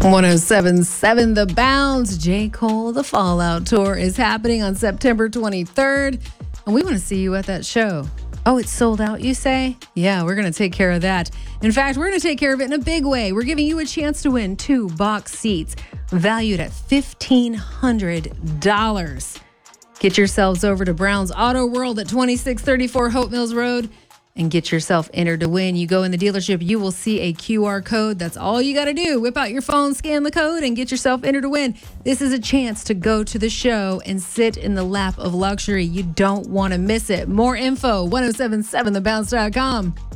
1077 The Bounce. J. Cole, the Fallout Tour is happening on September 23rd. And we want to see you at that show. Oh, it's sold out, you say? Yeah, we're going to take care of that. In fact, we're going to take care of it in a big way. We're giving you a chance to win 2 box seats valued at $1,500. Get yourselves over to Brown's Auto World at 2634 Hope Mills Road and get yourself entered to win. You go in the dealership, you will see a QR code. That's all you got to do. Whip out your phone, scan the code, and get yourself entered to win. This is a chance to go to the show and sit in the lap of luxury. You don't want to miss it. More info, 1077thebounce.com.